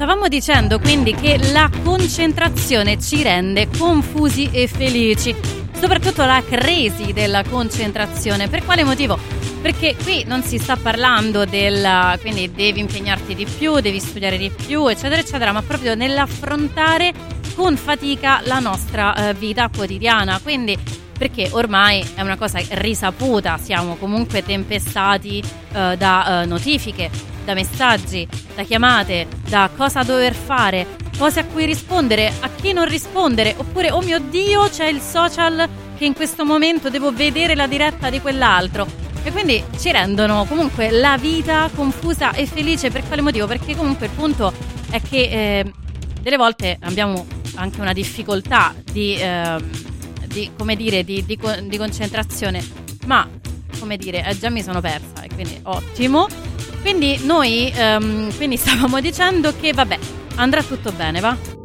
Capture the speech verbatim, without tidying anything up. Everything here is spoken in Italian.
Stavamo dicendo quindi che la concentrazione ci rende confusi e felici, soprattutto la crisi della concentrazione. Per quale motivo? Perché qui non si sta parlando del quindi devi impegnarti di più, devi studiare di più, eccetera eccetera, ma proprio nell'affrontare con fatica la nostra eh, vita quotidiana. Quindi perché ormai è una cosa risaputa, siamo comunque tempestati eh, da eh, notifiche, da messaggi, da chiamate, da cosa dover fare, cose a cui rispondere, a chi non rispondere, oppure oh mio Dio c'è il social che in questo momento devo vedere la diretta di quell'altro, e quindi ci rendono comunque la vita confusa e felice. Per quale motivo? Perché comunque il punto è che eh, delle volte abbiamo anche una difficoltà di, eh, di come dire di, di, di concentrazione, ma come dire eh, già mi sono persa, e quindi ottimo. Quindi noi um, quindi stavamo dicendo che vabbè, andrà tutto bene, va?